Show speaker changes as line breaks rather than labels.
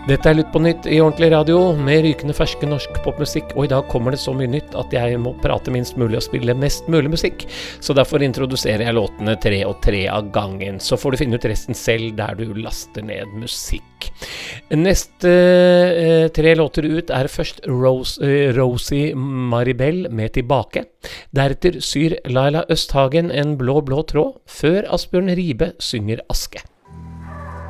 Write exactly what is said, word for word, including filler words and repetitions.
Dette er Lytt på nytt i ordentlig radio med rykende ferske norsk popmusikk, og i dag kommer det så mye nytt at jeg må prate minst mulig og spille mest mulig musikk, så derfor introduserer jeg låtene tre og tre av gangen, så får du finne ut resten selv der du laster ned musikk. Neste eh, tre låter ut er først Rose, eh, Rosie Maribel med Tilbake, deretter syr Laila Østhagen en blå blå tråd, før Asbjørn Ribe synger Aske.